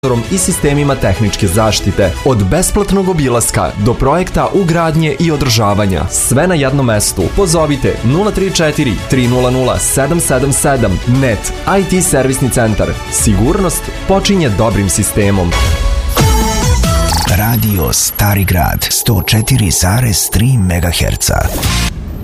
i sistemima tehničke zaštite. Od besplatnog obilaska do projekta ugradnje i održavanja. Sve na jednom mestu. Pozovite 034 300 777. NET IT servisni centar. Sigurnost počinje dobrim sistemom. Radio Stari Grad 104,3 MHz.